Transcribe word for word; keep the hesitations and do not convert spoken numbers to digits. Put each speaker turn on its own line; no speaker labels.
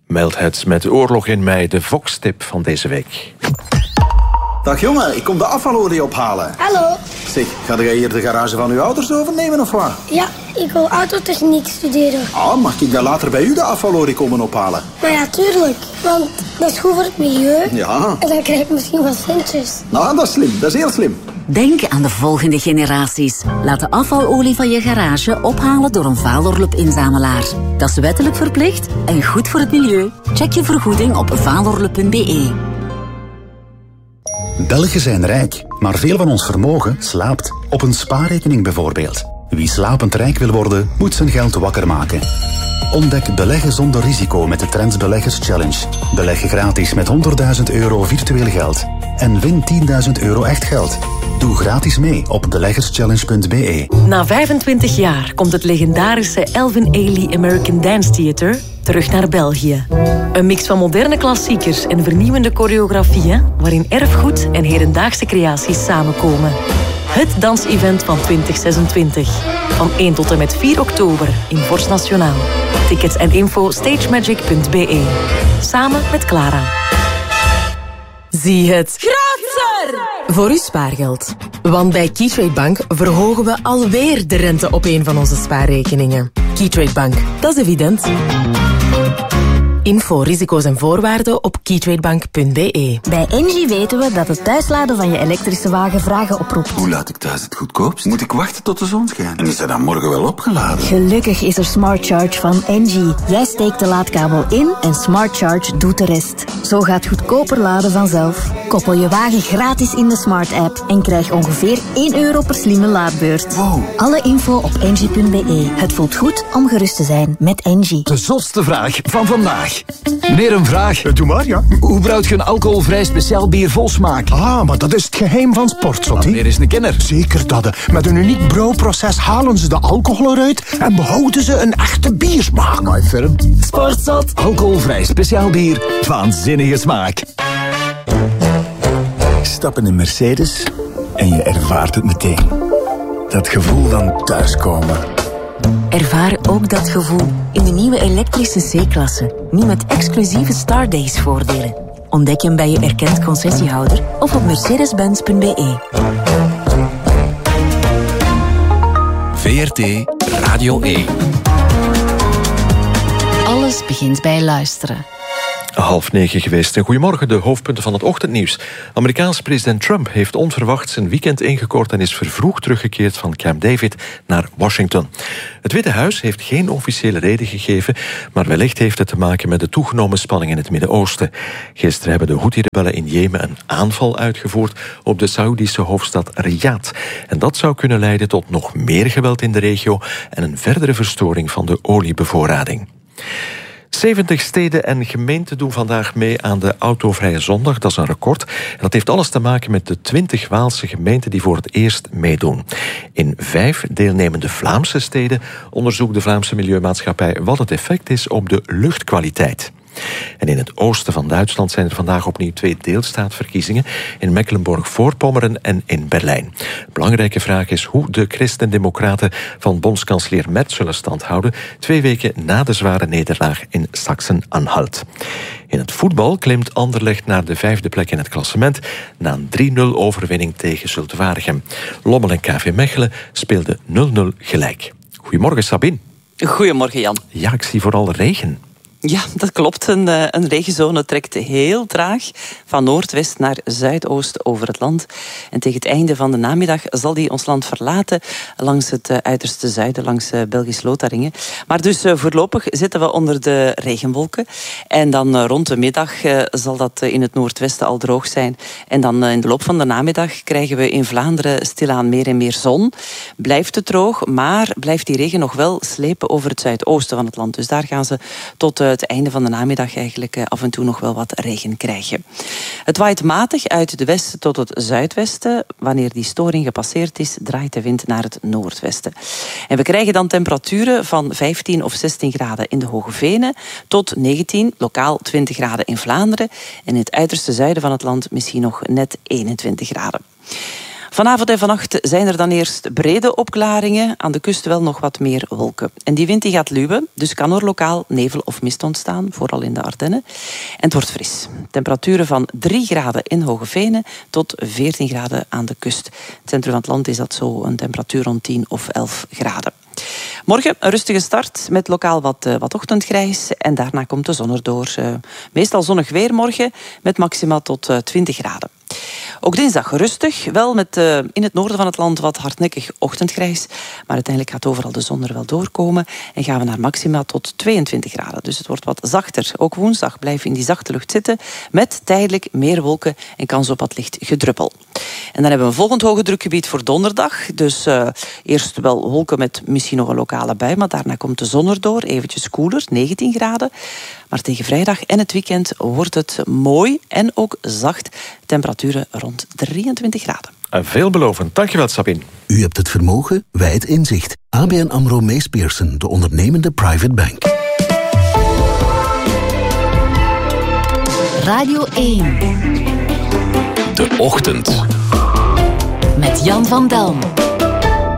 Meldt het met oorlog in mei, de Vox-tip van deze week.
Dag jongen, ik kom de afvalolie ophalen.
Hallo.
Zeg, ga jij hier de garage van uw ouders overnemen of wat?
Ja, ik wil autotechniek studeren.
Ah, mag ik dan later bij u de afvalolie komen ophalen?
Maar ja, tuurlijk. Want dat is goed voor het milieu.
Ja.
En dan krijg ik misschien wat centjes.
Nou, dat is slim. Dat is heel slim.
Denk aan de volgende generaties. Laat de afvalolie van je garage ophalen door een Valorlup-inzamelaar. Dat is wettelijk verplicht en goed voor het milieu. Check je vergoeding op valorlup punt be.
Belgen zijn rijk, maar veel van ons vermogen slaapt. Op een spaarrekening bijvoorbeeld. Wie slapend rijk wil worden, moet zijn geld wakker maken. Ontdek beleggen zonder risico met de Trends Beleggers Challenge. Beleggen gratis met honderdduizend euro virtueel geld. En win tienduizend euro echt geld. Doe gratis mee op beleggerschallenge punt be.
Na vijfentwintig jaar komt het legendarische Elvin Ailey American Dance Theatre terug naar België. Een mix van moderne klassiekers en vernieuwende choreografieën, waarin erfgoed en hedendaagse creaties samenkomen. Het dansevent van twintig zesentwintig. Van één tot en met vier oktober in Vorst Nationaal. Tickets en info stagemagic punt be. Samen met Clara.
Zie het groter voor uw spaargeld. Want bij Keytrade Bank verhogen we alweer de rente op een van onze spaarrekeningen. Keytrade Bank, dat is evident. Info, risico's en voorwaarden op keytradebank punt be.
Bij Engie weten we dat het thuisladen van je elektrische wagen vragen oproept.
Hoe laat ik thuis het goedkoopst? Moet ik wachten tot de zon schijnt? En is hij dan morgen wel opgeladen?
Gelukkig is er Smart Charge van Engie. Jij steekt de laadkabel in en Smart Charge doet de rest. Zo gaat goedkoper laden vanzelf. Koppel je wagen gratis in de Smart app en krijg ongeveer één euro per slimme laadbeurt.
Wow.
Alle info op engie punt be. Het voelt goed om gerust te zijn met Engie.
De zotste vraag van vandaag. Meneer, een vraag.
Doe maar, ja.
Hoe brouwt je een alcoholvrij speciaal bier vol smaak?
Ah, maar dat is het geheim van Sportzot.
Meneer is een kenner.
Zeker dat. Met een uniek brouwproces halen ze de alcohol eruit en behouden ze een echte biersmaak.
Mooi firm. Sportzot. Alcoholvrij speciaal bier. Waanzinnige smaak.
Stap in een Mercedes en je ervaart het meteen. Dat gevoel van thuiskomen.
Ervaar ook dat gevoel in de nieuwe elektrische C-klasse. Nu met exclusieve Stardays voordelen. Ontdek hem bij je erkend concessiehouder of op mercedes benz punt be.
V R T Radio één.
Alles begint bij luisteren.
Half negen geweest. En goedemorgen, de hoofdpunten van het ochtendnieuws. Amerikaanse president Trump heeft onverwacht zijn weekend ingekort en is vervroegd teruggekeerd van Camp David naar Washington. Het Witte Huis heeft geen officiële reden gegeven, maar wellicht heeft het te maken met de toegenomen spanning in het Midden-Oosten. Gisteren hebben de Houthi-rebellen in Jemen een aanval uitgevoerd op de Saoedische hoofdstad Riyadh. En dat zou kunnen leiden tot nog meer geweld in de regio en een verdere verstoring van de oliebevoorrading. zeventig steden en gemeenten doen vandaag mee aan de Autovrije Zondag. Dat is een record. En dat heeft alles te maken met de twintig Waalse gemeenten die voor het eerst meedoen. In vijf deelnemende Vlaamse steden onderzoekt de Vlaamse Milieumaatschappij wat het effect is op de luchtkwaliteit. En in het oosten van Duitsland zijn er vandaag opnieuw twee deelstaatverkiezingen, in Mecklenburg-Voorpommeren en in Berlijn. De belangrijke vraag is hoe de christendemocraten van bondskanselier Merz zullen standhouden, twee weken na de zware nederlaag in Sachsen-Anhalt. In het voetbal klimt Anderlecht naar de vijfde plek in het klassement na een drie nul overwinning tegen Zulte Waregem. Lommel en K V Mechelen speelden nul nul gelijk. Goedemorgen, Sabine.
Goedemorgen, Jan.
Ja, ik zie vooral regen.
Ja, dat klopt. Een, een regenzone trekt heel traag van noordwest naar zuidoost over het land. En tegen het einde van de namiddag zal die ons land verlaten langs het uiterste zuiden, langs Belgisch-Lotharingen. Maar dus voorlopig zitten we onder de regenwolken. En dan rond de middag zal dat in het noordwesten al droog zijn. En dan in de loop van de namiddag krijgen we in Vlaanderen stilaan meer en meer zon. Blijft het droog, maar blijft die regen nog wel slepen over het zuidoosten van het land. Dus daar gaan ze tot het einde van de namiddag eigenlijk af en toe nog wel wat regen krijgen. Het waait matig uit de westen tot het zuidwesten. Wanneer die storing gepasseerd is, draait de wind naar het noordwesten. En we krijgen dan temperaturen van vijftien of zestien graden in de Hoge Venen tot negentien, lokaal twintig graden in Vlaanderen. En in het uiterste zuiden van het land misschien nog net eenentwintig graden. Vanavond en vannacht zijn er dan eerst brede opklaringen. Aan de kust wel nog wat meer wolken. En die wind die gaat luwen, dus kan er lokaal nevel of mist ontstaan, vooral in de Ardennen. En het wordt fris. Temperaturen van drie graden in Hoogevenen tot veertien graden aan de kust. In het centrum van het land is dat zo een temperatuur rond tien of elf graden. Morgen een rustige start met lokaal wat, uh, wat ochtendgrijs. En daarna komt de zon erdoor. Uh, meestal zonnig weer morgen met maximaal tot uh, twintig graden. Ook dinsdag rustig, wel met uh, in het noorden van het land wat hardnekkig ochtendgrijs. Maar uiteindelijk gaat overal de zon er wel doorkomen. En gaan we naar maxima tot tweeëntwintig graden. Dus het wordt wat zachter. Ook woensdag blijven we in die zachte lucht zitten. Met tijdelijk meer wolken en kans op wat licht gedruppel. En dan hebben we een volgend hoge drukgebied voor donderdag. Dus uh, eerst wel wolken met misschien nog een lokale bui. Maar daarna komt de zon erdoor. Eventjes koeler, negentien graden. Maar tegen vrijdag en het weekend wordt het mooi en ook zacht. Temperaturen rond drieëntwintig graden.
Veelbelovend. Dankjewel, Sabine.
U hebt het vermogen, wij het inzicht. A B N AMRO Mees Pierson, de ondernemende private bank.
Radio één.
De Ochtend.
Met Jan van Delm.